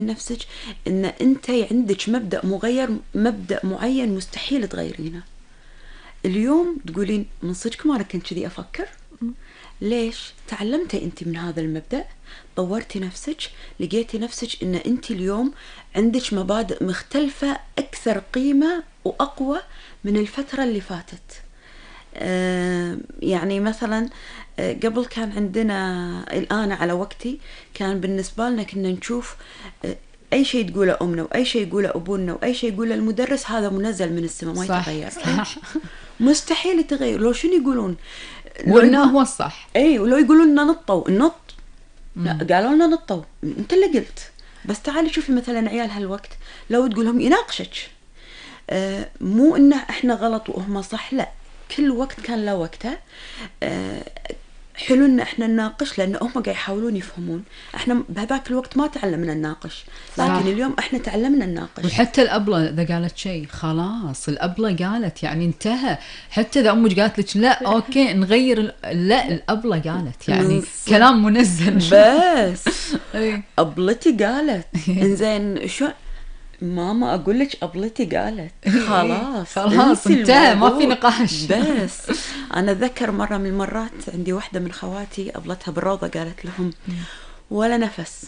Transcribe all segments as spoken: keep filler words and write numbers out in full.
نفسك ان انت عندك مبدأ مغير، مبدأ معين مستحيل تغيرينه. اليوم تقولين من صدقكم انا كنت كذي افكر، ليش؟ تعلمتي انت من هذا المبدأ، طورتي نفسك، لقيتي نفسك ان انت اليوم عندك مبادئ مختلفة اكثر قيمة واقوى من الفترة اللي فاتت. آه يعني مثلا آه قبل كان عندنا، الآن على وقتي كان بالنسبة لنا كنا نشوف آه أي شيء تقوله أمنا وأي شيء يقوله أبونا وأي شيء يقوله المدرس هذا منزل من السماء ما يتغير. صح. مستحيل يتغير. لو شنو يقولون وإنه هو الصح. أي ولو يقولون لنا نطوا النط، لا قالوا لنا نطوا أنت اللي قلت. بس تعالي شوفي مثلا عيال هالوقت لو تقولهم يناقشك، آه مو إنه إحنا غلط وهم صح، لا، كل وقت كان له وقته. أه حلو ان احنا نناقش لان هم قاعد يحاولون يفهمون. احنا بهذاك الوقت ما تعلمنا نناقش، لكن صح. اليوم احنا تعلمنا نناقش. وحتى الابله اذا قالت شيء خلاص الابله قالت يعني انتهى. حتى اذا امك قالت لك لا اوكي نغير، لا الابله قالت يعني كلام منزل بس ابلتي قالت. انزين شو ماما اقول لك ابلتي قالت خلاص خلاص انتهى ما في نقاش. بس انا اتذكر مره من المرات عندي واحده من خواتي ابلتها بالروضه قالت لهم ولا نفس.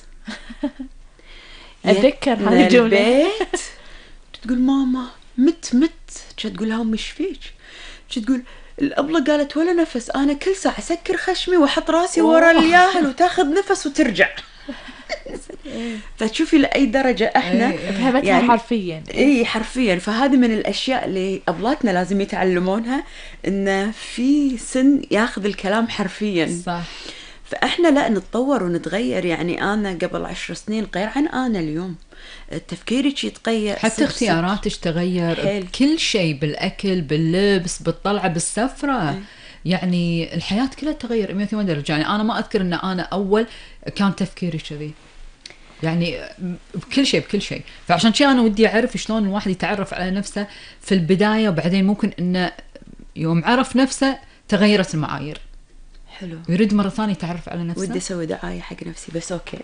اتذكر هذه الجمله. تقول ماما مت مت تقول لها مش فيك، تقول الابله قالت ولا نفس، انا كل ساعه اسكر خشمي واحط راسي ورا الياهل وتاخذ نفس وترجع. فتشوفي لأي درجة احنا فهمتها يعني حرفيا. اي حرفيا. فهذه من الاشياء اللي ابلاتنا لازم يتعلمونها، ان في سن ياخذ الكلام حرفيا. صح. فاحنا لا نتطور ونتغير. يعني انا قبل عشر سنين غير عن انا اليوم، تفكيرك يتغير، حتى اختياراتك تغير، كل شيء بالاكل باللبس بالطلعه بالسفره. أي. يعني الحياة كلها تغير مية وثمانين درجة. يعني أنا ما أذكر أن أنا أول كان تفكيري كذي، يعني بكل شيء بكل شيء. فعشان شيء أنا ودي أعرف شلون الواحد يتعرف على نفسه في البداية، وبعدين ممكن أنه يوم عرف نفسه تغيرت المعايير. حلو. يريد مرة ثانية يتعرف على نفسه. ودي أسوي دعاية حق نفسي بس أوكي.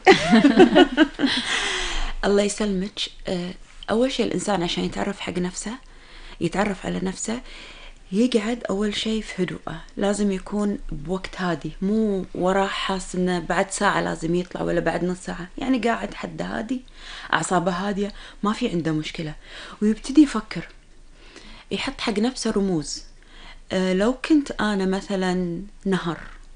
الله يسلمك. أول شيء الإنسان عشان يتعرف حق نفسه، يتعرف على نفسه، يقعد أول شيء في هدوءه. لازم يكون بوقت هادي، مو وراه حاس إنه بعد ساعة لازم يطلع ولا بعد نص ساعة. يعني قاعد حد هادي، أعصابه هادية، ما في عنده مشكلة. ويبتدي يفكر، يحط حق نفسه رموز. أه لو كنت أنا مثلا نهر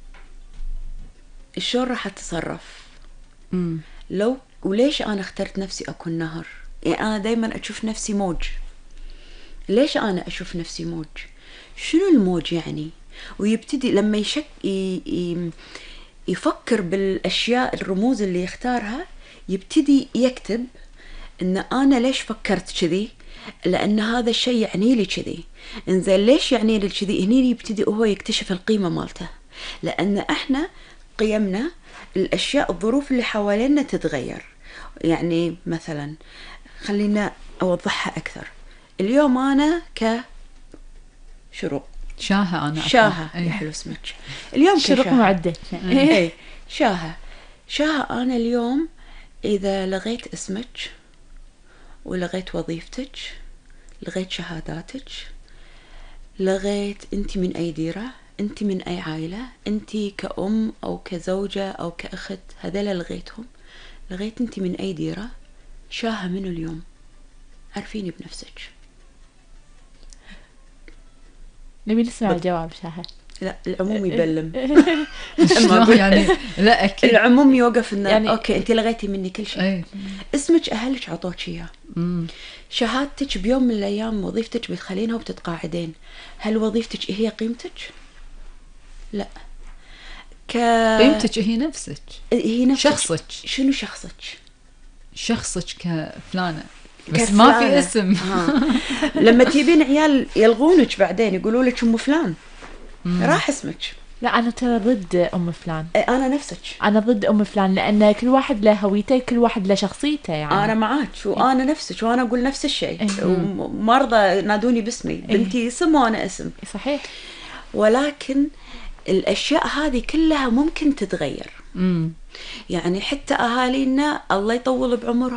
شلون راح أتصرف؟ مم. لو وليش أنا اخترت نفسي أكون نهر؟ يعني أنا دايما أشوف نفسي موج. ليش أنا أشوف نفسي موج؟ شنو الموج يعني؟ ويبتدي لما يشك ي... يفكر بالأشياء الرموز اللي يختارها، يبتدي يكتب إن أنا ليش فكرت كذي، لأن هذا الشيء يعني لي كذي. إنزين ليش يعني لي كذي؟ هني يبتدي هو يكتشف القيمة مالته. لأن إحنا قيمنا الأشياء الظروف اللي حوالينا تتغير. يعني مثلا خلينا أوضحها أكثر. اليوم أنا كشروق شاهة، أنا شاهة يا حلو اسمك. اليوم شروق معدة. اي شاهة شاهة أنا اليوم إذا لغيت اسمك ولغيت وظيفتك، لغيت شهاداتك، لغيت أنت من أي ديرة، أنت من أي عائلة، أنت كأم أو كزوجة أو كأخت، هذول لغيتهم. لغيت أنت من أي ديرة، شاهة منو اليوم؟ عرفيني بنفسك. نبي نسمع الجواب شاهة. لا العموم يبلم. يعني لا أكيد العموم يوقف إنه يعني أوكي أنت لغيتي مني كل شيء. أي. اسمك أهلك عطوك إياه، شهادتك بيوم من الأيام وظيفتك بتخلينها وبتتقاعدين. هل وظيفتك هي قيمتك؟ لا. ك... قيمتك هي نفسك، هي نفسك. شخصك. شنو شخصك؟ شخصك كفلانة بس كفلانة. ما في اسم. لما تجيبين عيال يلغونك بعدين يقولوا لك أم فلان، راح اسمك. لا أنا ترى ضد أم فلان. أنا نفسك. أنا ضد أم فلان، لأن كل واحد له هويته، كل واحد له شخصيته. يعني أنا معاك وأنا نفسك وأنا أقول نفس الشيء. ومرضى نادوني باسمي، بنتي اسم وأنا اسم. صحيح. ولكن الأشياء هذه كلها ممكن تتغير. مم. يعني حتى أهالينا الله يطول بعمرهم